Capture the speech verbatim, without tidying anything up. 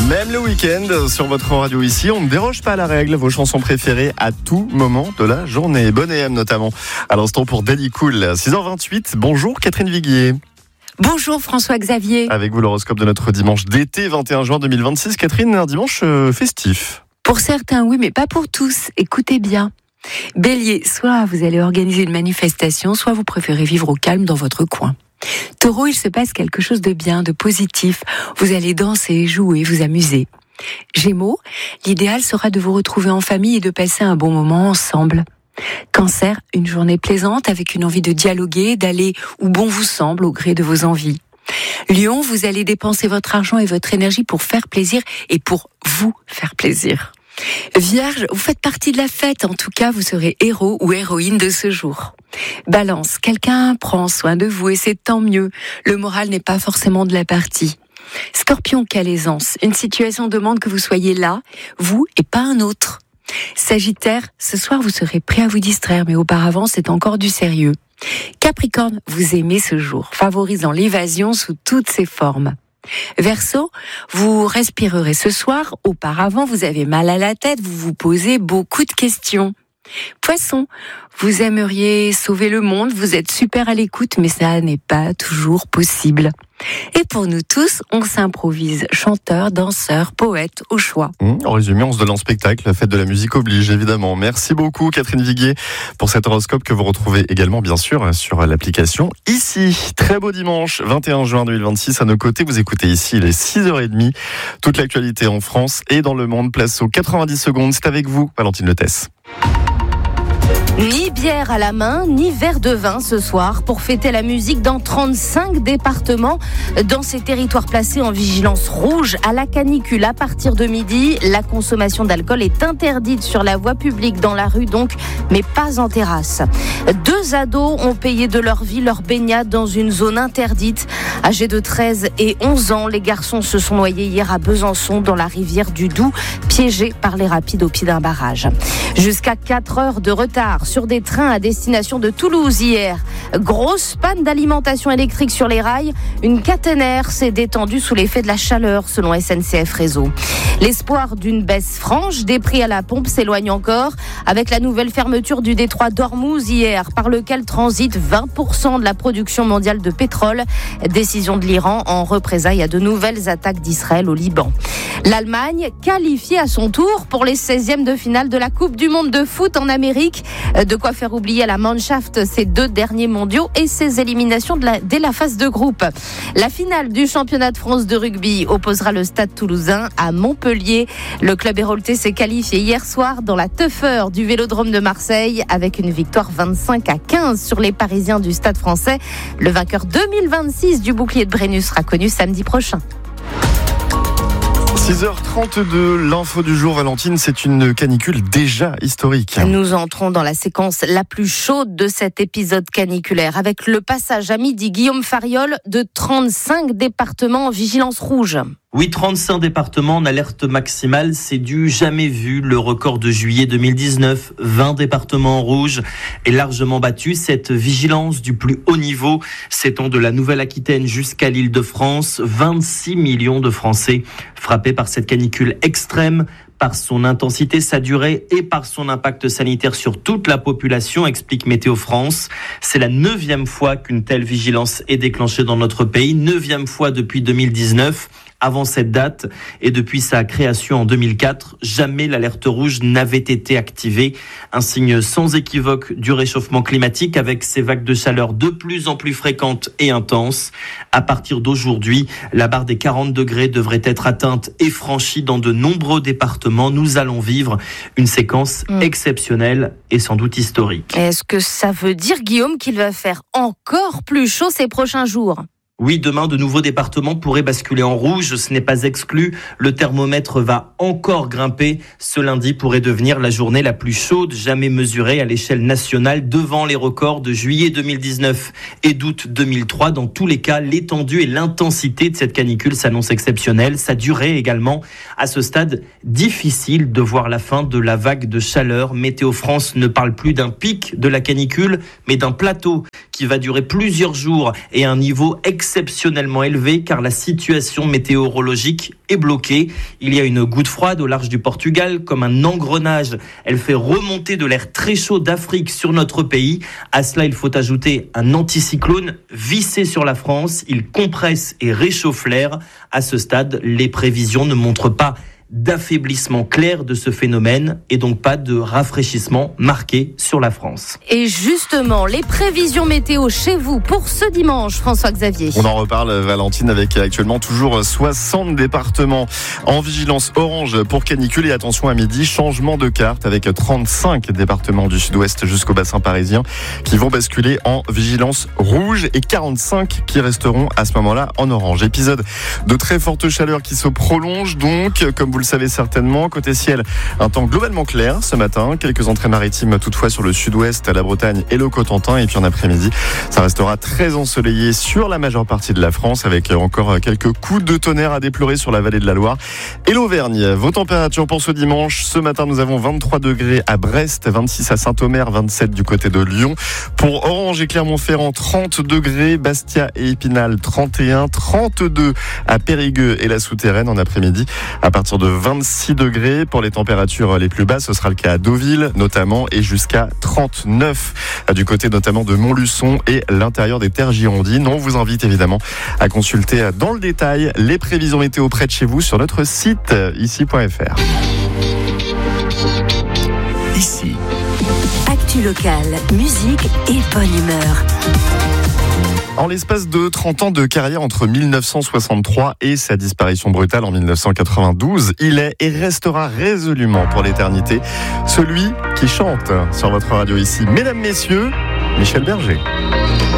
Même le week-end, sur votre radio ici, on ne déroge pas à la règle. Vos chansons préférées à tout moment de la journée. Bonne A M notamment. À l'instant pour Daddy Cool. six heures vingt-huit. Bonjour Catherine Viguier. Bonjour François-Xavier. Avec vous l'horoscope de notre dimanche d'été vingt et un juin deux mille vingt-six. Catherine, un dimanche euh, festif. Pour certains, oui, mais pas pour tous. Écoutez bien. Bélier, soit vous allez organiser une manifestation, soit vous préférez vivre au calme dans votre coin. Taureau, il se passe quelque chose de bien, de positif. Vous allez danser, jouer, vous amuser. Gémeaux, l'idéal sera de vous retrouver en famille et de passer un bon moment ensemble. Cancer, une journée plaisante avec une envie de dialoguer, d'aller où bon vous semble au gré de vos envies. Lion, vous allez dépenser votre argent et votre énergie pour faire plaisir et pour vous faire plaisir. Vierge, vous faites partie de la fête, en tout cas vous serez héros ou héroïne de ce jour. Balance, quelqu'un prend soin de vous et c'est tant mieux, le moral n'est pas forcément de la partie. Scorpion, quelle aisance, une situation demande que vous soyez là, vous et pas un autre. Sagittaire, ce soir vous serez prêt à vous distraire, mais auparavant c'est encore du sérieux. Capricorne, vous aimez ce jour, favorisant l'évasion sous toutes ses formes. Verseau, vous respirerez ce soir, auparavant vous avez mal à la tête, vous vous posez beaucoup de questions. Poisson, vous aimeriez sauver le monde, vous êtes super à l'écoute, mais ça n'est pas toujours possible. Et pour nous tous, on s'improvise chanteur, danseur, poète, au choix. Mmh, en résumé, on se donne en spectacle, la fête de la musique oblige évidemment. Merci beaucoup Catherine Viguier pour cet horoscope que vous retrouvez également bien sûr sur l'application Ici. Très beau dimanche vingt et un juin deux mille vingt-six, à nos côtés, vous écoutez Ici, il est six heures trente. Toute l'actualité en France et dans le monde, place aux quatre-vingt-dix secondes. C'est avec vous, Valentine Letès. Ni bière à la main, ni verre de vin ce soir pour fêter la musique dans trente-cinq départements. Dans ces territoires placés en vigilance rouge à la canicule à partir de midi, la consommation d'alcool est interdite sur la voie publique, dans la rue donc, mais pas en terrasse. Deux ados ont payé de leur vie leur baignade dans une zone interdite. Âgés de treize et onze ans, les garçons se sont noyés hier à Besançon dans la rivière du Doubs, piégés par les rapides au pied d'un barrage. Jusqu'à quatre heures de retard sur des trains à destination de Toulouse hier. Grosse panne d'alimentation électrique sur les rails. Une caténaire s'est détendue sous l'effet de la chaleur, selon S N C F Réseau. L'espoir d'une baisse franche des prix à la pompe s'éloigne encore, avec la nouvelle fermeture du détroit d'Ormuz hier, par lequel transite vingt pour cent de la production mondiale de pétrole. Décision de l'Iran en représailles à de nouvelles attaques d'Israël au Liban. L'Allemagne qualifiée à son tour pour les seizièmes de finale de la Coupe du Monde de foot en Amérique. De quoi faire oublier à la Mannschaft ses deux derniers mondiaux et ses éliminations de la, dès la phase de groupe. La finale du championnat de France de rugby opposera le Stade Toulousain à Montpellier. Le club héraultais s'est qualifié hier soir dans la teufeur du Vélodrome de Marseille avec une victoire vingt-cinq à quinze sur les Parisiens du Stade français. Le vainqueur deux mille vingt-six du bouclier de Brennus sera connu samedi prochain. six heures trente-deux, l'info du jour, Valentine, c'est une canicule déjà historique. Nous entrons dans la séquence la plus chaude de cet épisode caniculaire, avec le passage à midi, Guillaume Fariol, de trente-cinq départements en vigilance rouge. Oui, trente-cinq départements en alerte maximale, c'est du jamais vu. Le record de juillet deux mille dix-neuf, vingt départements en rouge, est largement battu. Cette vigilance du plus haut niveau s'étend de la Nouvelle-Aquitaine jusqu'à l'Île-de-France. vingt-six millions de Français frappés par cette canicule extrême, par son intensité, sa durée et par son impact sanitaire sur toute la population, explique Météo France. C'est la neuvième fois qu'une telle vigilance est déclenchée dans notre pays, neuvième fois depuis deux mille dix-neuf. Avant cette date et depuis sa création en deux mille quatre, jamais l'alerte rouge n'avait été activée. Un signe sans équivoque du réchauffement climatique avec ces vagues de chaleur de plus en plus fréquentes et intenses. À partir d'aujourd'hui, la barre des quarante degrés devrait être atteinte et franchie dans de nombreux départements. Nous allons vivre une séquence mmh. exceptionnelle et sans doute historique. Est-ce que ça veut dire, Guillaume, qu'il va faire encore plus chaud ces prochains jours ? Oui, demain, de nouveaux départements pourraient basculer en rouge. Ce n'est pas exclu. Le thermomètre va encore grimper. Ce lundi pourrait devenir la journée la plus chaude jamais mesurée à l'échelle nationale, devant les records de juillet deux mille dix-neuf et d'août deux mille trois. Dans tous les cas, l'étendue et l'intensité de cette canicule s'annoncent exceptionnelles. Sa durée également. À ce stade, difficile de voir la fin de la vague de chaleur. Météo France ne parle plus d'un pic de la canicule, mais d'un plateau qui va durer plusieurs jours et un niveau extrêmement exceptionnellement élevé car la situation météorologique est bloquée. Il y a une goutte froide au large du Portugal, comme un engrenage. Elle fait remonter de l'air très chaud d'Afrique sur notre pays. À cela, il faut ajouter un anticyclone vissé sur la France. Il compresse et réchauffe l'air. À ce stade, les prévisions ne montrent pas d'affaiblissement clair de ce phénomène et donc pas de rafraîchissement marqué sur la France. Et justement, les prévisions météo chez vous pour ce dimanche, François-Xavier. On en reparle, Valentine, avec actuellement toujours soixante départements en vigilance orange pour canicule. Et attention, à midi, changement de carte avec trente-cinq départements du sud-ouest jusqu'au bassin parisien qui vont basculer en vigilance rouge et quarante-cinq qui resteront à ce moment-là en orange. Épisode de très forte chaleur qui se prolonge donc, comme vous le savez certainement. Côté ciel, un temps globalement clair ce matin. Quelques entrées maritimes toutefois sur le sud-ouest, la Bretagne et le Cotentin. Et puis en après-midi, ça restera très ensoleillé sur la majeure partie de la France avec encore quelques coups de tonnerre à déplorer sur la vallée de la Loire et l'Auvergne. Vos températures pour ce dimanche. Ce matin, nous avons vingt-trois degrés à Brest, vingt-six à Saint-Omer, vingt-sept du côté de Lyon. Pour Orange et Clermont-Ferrand, trente degrés. Bastia et Épinal, trente et un. trente-deux à Périgueux et la Souterraine en après-midi. À partir de vingt-six degrés. Pour les températures les plus basses, ce sera le cas à Deauville notamment et jusqu'à trente-neuf du côté notamment de Montluçon et l'intérieur des terres girondines. On vous invite évidemment à consulter dans le détail les prévisions météo près de chez vous sur notre site ici point f r. Ici. Actu locale, musique et bonne humeur. En l'espace de trente ans de carrière entre mille neuf cent soixante-trois et sa disparition brutale en mille neuf cent quatre-vingt-douze, il est et restera résolument pour l'éternité celui qui chante sur votre radio ici. Mesdames, messieurs, Michel Berger.